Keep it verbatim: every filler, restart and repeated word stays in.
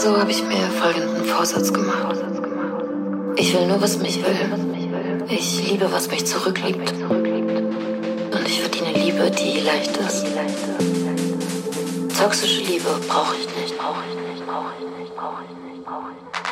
Also habe ich mir folgenden Vorsatz gemacht. Ich will nur, was mich will. Ich liebe, was mich zurückliebt. Und ich verdiene Liebe, die leicht ist. Toxische Liebe brauche ich nicht, brauche ich nicht, brauche ich nicht, brauche ich nicht, brauche ich nicht.